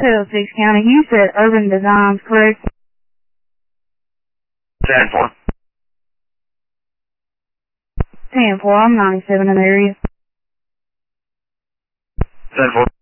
206 County. You said Urban Designs, correct? 10-4. 10-4. I'm 97 in the area. 10-4.